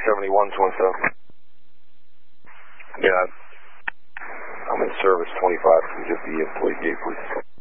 7127. Yeah. I'm in service 25. Can you just the employee gate, please?